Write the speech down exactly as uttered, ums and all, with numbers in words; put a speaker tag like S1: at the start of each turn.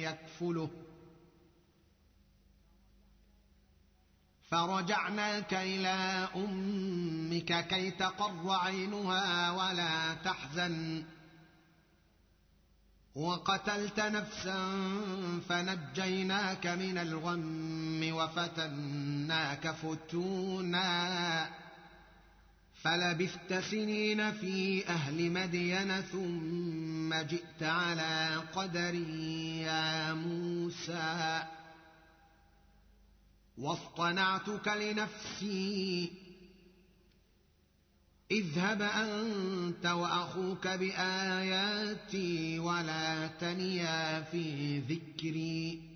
S1: يكفله فرجعناك إلى أمك كي تقر عينها ولا تحزن وقتلت نفسا فنجيناك من الغم وفتناك فتونا فلبثت سنين في أهل مدين ثم جئت على قدري يا موسى واصطنعتك لنفسي اذهب أنت وأخوك بآياتي ولا تنيا في ذكري